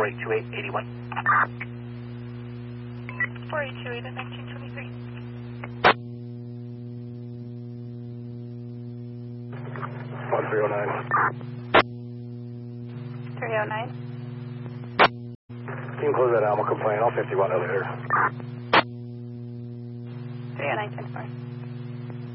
482881. 4828 at 1923. 1309. 309. Team close that Alma complaint, all 51 elevator. 309, 10 4.